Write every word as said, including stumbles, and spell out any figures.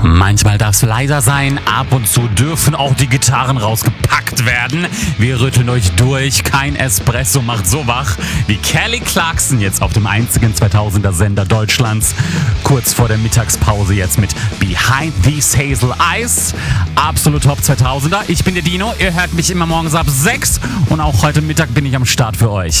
Manchmal darf es leiser sein, ab und zu dürfen auch die Gitarren rausgepackt werden. Wir rütteln euch durch, kein Espresso macht so wach wie Kelly Clarkson jetzt auf dem einzigen zweitausender Sender Deutschlands. Kurz vor der Mittagspause jetzt mit Behind These Hazel Eyes. Absolut Top zweitausender. Ich bin der Dino, ihr hört mich immer morgens ab sechs und auch heute Mittag bin ich am Start für euch.